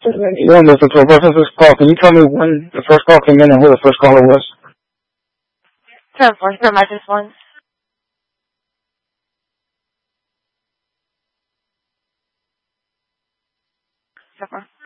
You don't listen to a person's first call. Can you tell me when the first call came in and who the first caller was? 7-4, no, just one. 7-4.